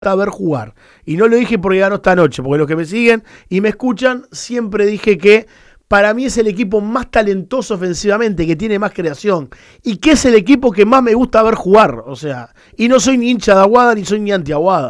gusta ver jugar. Y no lo dije porque ganó esta noche, porque los que me siguen y me escuchan, siempre dije que para mí es el equipo más talentoso ofensivamente, que tiene más creación. Y que es el equipo que más me gusta ver jugar. O sea, y no soy ni hincha de Aguada ni soy ni anti Aguada.